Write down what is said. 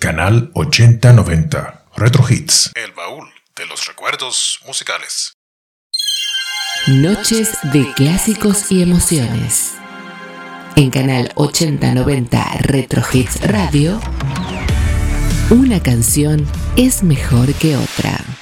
Canal 8090 Retro Hits, el baúl de los recuerdos musicales. Noches de clásicos y emociones. En Canal 8090 Retro Hits Radio, una canción es mejor que otra.